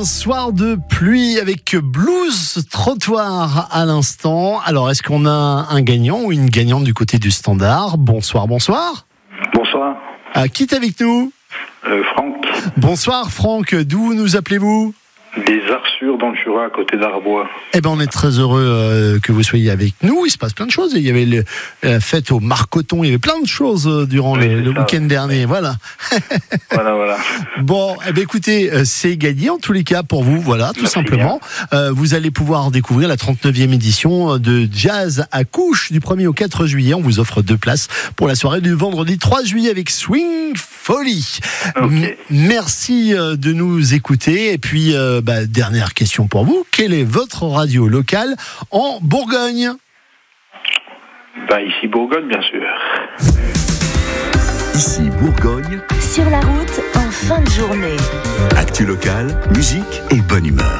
soir de pluie avec Blues Trottoir à l'instant. Alors, est-ce qu'on a un gagnant ou une gagnante du côté du standard ? Bonsoir. Bonsoir. Qui est avec nous ? Franck. Bonsoir Franck, d'où nous appelez-vous ? Des Arsures dans le Jura, à côté d'Arbois. Eh ben, on est très heureux que vous soyez avec nous. Il se passe plein de choses. Il y avait la fête au Marcoton. Il y avait plein de choses durant le week-end dernier. Voilà. Voilà. Bon, eh ben, écoutez, c'est gagné en tous les cas pour vous. Voilà, tout simplement. Vous allez pouvoir découvrir la 39e édition de Jazz à Couche du 1er au 4 juillet. On vous offre 2 places pour la soirée du vendredi 3 juillet avec Swing Folie. Okay. Merci de nous écouter. Et puis, dernière question pour vous. Quelle est votre radio locale en Bourgogne ? Ici Bourgogne, bien sûr. Ici Bourgogne. Sur la route, en fin de journée. Actu locale, musique et bonne humeur.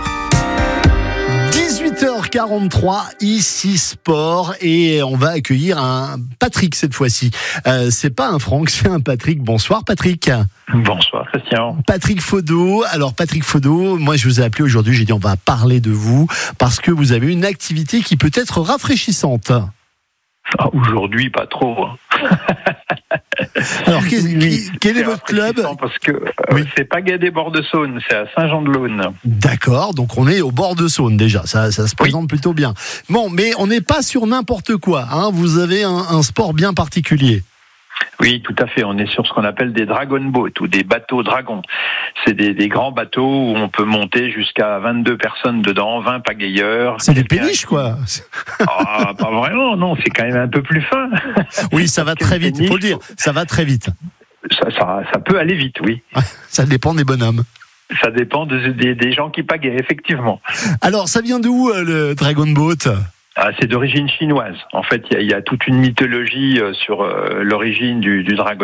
18h43, ici Sport, et on va accueillir un Patrick cette fois-ci. C'est pas un Franck, c'est un Patrick. Bonsoir Patrick. Bonsoir Christian. Patrick Faudot. Alors Patrick Faudot, moi je vous ai appelé aujourd'hui, j'ai dit on va parler de vous parce que vous avez une activité qui peut être rafraîchissante. Aujourd'hui, pas trop. Alors quel est votre club ? Parce que c'est pas Guédet-Bord-de-Saône, c'est à Saint-Jean-de-Laune. D'accord, donc on est au bord de Saône déjà, ça se présente plutôt bien. Bon, mais on n'est pas sur n'importe quoi, hein. Vous avez un sport bien particulier. Oui, tout à fait. On est sur ce qu'on appelle des dragon boats ou des bateaux dragons. C'est des grands bateaux où on peut monter jusqu'à 22 personnes dedans, 20 pagayeurs. C'est des péniches, quoi. Pas vraiment, non. C'est quand même un peu plus fin. Oui, ça va très vite. Il faut le dire. Ça va très vite. Ça peut aller vite, oui. Ça dépend des bonhommes. Ça dépend des gens qui pagaient, effectivement. Alors, ça vient d'où le dragon boat ? C'est d'origine chinoise. En fait, il y a toute une mythologie sur l'origine du dragon